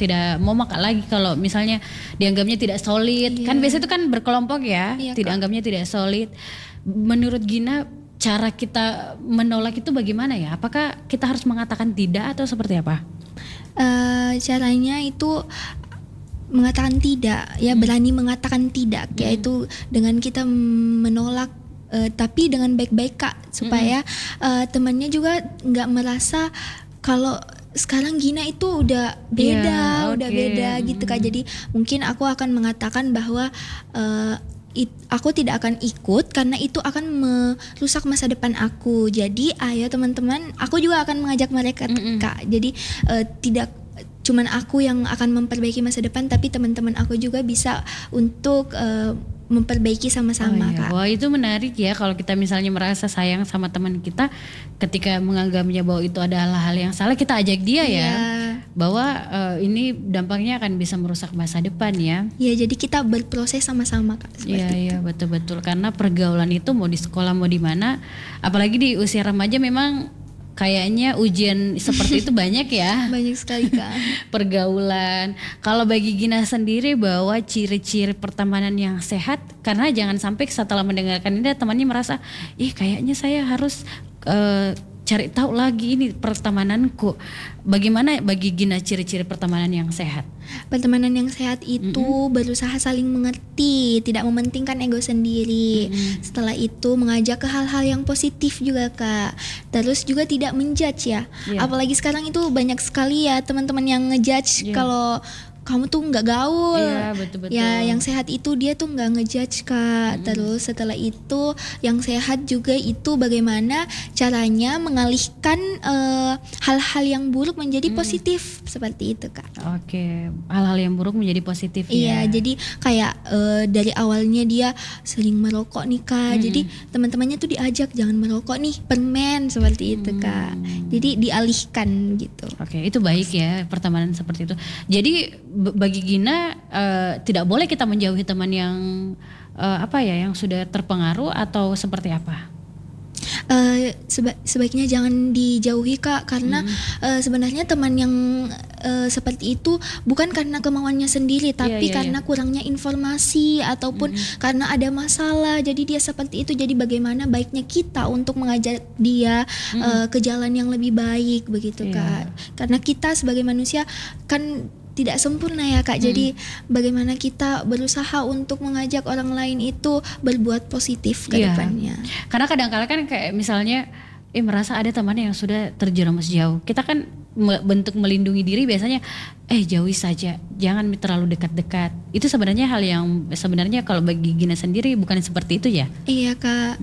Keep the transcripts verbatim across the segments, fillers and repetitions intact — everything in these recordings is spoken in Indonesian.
tidak mau makan lagi kalau misalnya dianggapnya tidak solid. Iya. Kan biasanya itu kan berkelompok ya, Iya, tidak Kak. anggapnya tidak solid. Menurut Gina cara kita menolak itu bagaimana ya? Apakah kita harus mengatakan tidak atau seperti apa? Eh, caranya itu mengatakan tidak, ya berani mengatakan tidak, yaitu dengan kita menolak, eh, tapi dengan baik-baik Kak, supaya eh, temannya juga nggak merasa kalau sekarang Gina itu udah beda, Iya, udah oke. beda gitu Kak. Jadi mungkin aku akan mengatakan bahwa eh, it- aku tidak akan ikut karena itu akan merusak masa depan aku. Jadi ayo teman-teman, aku juga akan mengajak mereka Mm-mm. Kak. Jadi eh, tidak cuman aku yang akan memperbaiki masa depan, tapi teman-teman aku juga bisa untuk eh, memperbaiki sama-sama Oh iya. Kak. Wah itu menarik ya kalau kita misalnya merasa sayang sama teman kita, ketika menganggapnya bahwa itu adalah hal yang salah, kita ajak dia ya, Iya. bahwa eh, ini dampaknya akan bisa merusak masa depan ya. Ya, jadi kita berproses sama-sama Kak. Iya Seperti iya betul-betul, karena pergaulan itu mau di sekolah mau di mana, apalagi di usia remaja memang kayaknya ujian seperti itu banyak ya. banyak sekali Kak. Pergaulan. Kalau bagi Gina sendiri bahwa ciri-ciri pertemanan yang sehat, karena jangan sampai setelah mendengarkan ini temannya merasa, ih kayaknya saya harus eh, cari tahu lagi ini pertemananku. Bagaimana bagi Gina ciri-ciri pertemanan yang sehat? Pertemanan yang sehat itu berusaha saling mengerti, tidak mementingkan ego sendiri. Setelah itu mengajak ke hal-hal yang positif juga Kak. Terus juga tidak menjudge ya. Iya. Apalagi sekarang itu banyak sekali ya teman-teman yang ngejudge Iya. kalau kamu tuh nggak gaul. Iya, betul-betul. Ya, yang sehat itu dia tuh nggak ngejudge Kak. Terus setelah itu yang sehat juga itu bagaimana caranya mengalihkan eh, hal-hal yang buruk menjadi positif, seperti itu Kak. Oke, hal-hal yang buruk menjadi positif Iya, ya. jadi kayak eh, dari awalnya dia sering merokok nih Kak. Jadi teman-temannya tuh diajak jangan merokok nih, permen seperti itu Kak. Jadi dialihkan gitu. Oke, itu baik ya pertemanan seperti itu. Jadi b- bagi Gina eh, tidak boleh kita menjauhi teman yang eh, apa ya, yang sudah terpengaruh atau seperti apa? Eh, seba- sebaiknya jangan dijauhi Kak, karena eh, sebenarnya teman yang eh, seperti itu bukan karena kemauannya sendiri, tapi iya, karena kurangnya informasi ataupun karena ada masalah. Jadi dia seperti itu. Jadi bagaimana baiknya kita untuk mengajak dia eh, ke jalan yang lebih baik begitu Iya. Kak. Karena kita sebagai manusia kan tidak sempurna ya Kak. Jadi bagaimana kita berusaha untuk mengajak orang lain itu berbuat positif ke Iya. depannya. Karena kadang-kadang kan kayak misalnya eh merasa ada teman yang sudah terjerumus jauh. Kita kan me- bentuk melindungi diri biasanya eh jauhi saja, jangan terlalu dekat-dekat. Itu sebenarnya hal yang sebenarnya kalau bagi Gina sendiri bukan seperti itu ya. Iya Kak.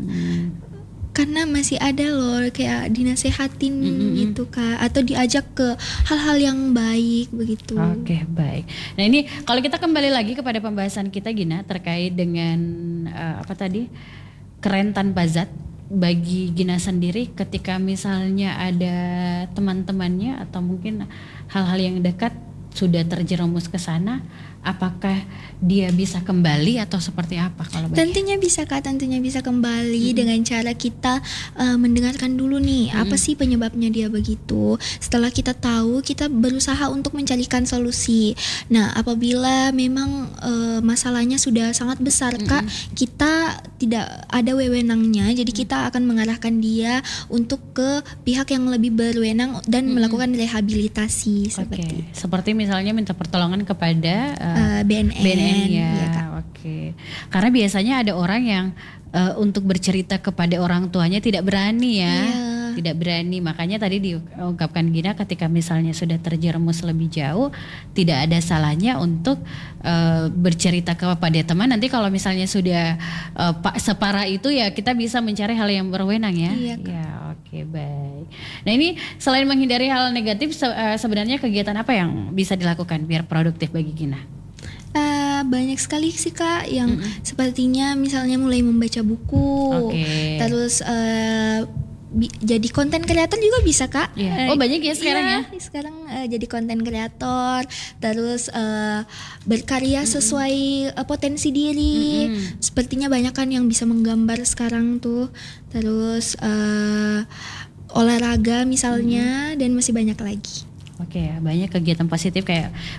Karena masih ada loh kayak dinasehatin gitu Kak, atau diajak ke hal-hal yang baik begitu. Oke, baik. Nah ini kalau kita kembali lagi kepada pembahasan kita Gina terkait dengan eh, apa tadi, keren tanpa zat. Bagi Gina sendiri ketika misalnya ada teman-temannya atau mungkin hal-hal yang dekat sudah terjerumus ke sana, apakah dia bisa kembali atau seperti apa kalau bagi? Tentunya bisa Kak, tentunya bisa kembali dengan cara kita uh, mendengarkan dulu nih apa sih penyebabnya dia begitu. Setelah kita tahu, kita berusaha untuk mencarikan solusi. Nah, apabila memang uh, masalahnya sudah sangat besar Kak, kita tidak ada wewenangnya, jadi kita akan mengarahkan dia untuk ke pihak yang lebih berwenang dan melakukan rehabilitasi Oke, seperti itu. seperti misalnya minta pertolongan kepada uh, Uh, B N N, B N N ya, iya, Kak. oke. Karena biasanya ada orang yang uh, untuk bercerita kepada orang tuanya tidak berani ya, Iya. tidak berani. Makanya tadi diungkapkan Gina ketika misalnya sudah terjerumus lebih jauh, tidak ada salahnya untuk uh, bercerita kepada teman. Nanti kalau misalnya sudah uh, pa- separah itu ya kita bisa mencari hal yang berwenang ya. Iya, Kak. Ya, oke baik. Nah ini selain menghindari hal negatif, se- uh, sebenarnya kegiatan apa yang bisa dilakukan biar produktif bagi Gina? Eh, banyak sekali sih Kak yang sepertinya misalnya mulai membaca buku, Oke. terus eh, bi- jadi konten kreator juga bisa Kak. Iya. Eh, Oh, banyak ya sekarang iya, ya? Sekarang eh, jadi konten kreator, terus eh, berkarya sesuai eh, potensi diri. Sepertinya banyak kan yang bisa menggambar sekarang tuh, terus eh, olahraga misalnya, dan masih banyak lagi. Oke ya, banyak kegiatan positif kayak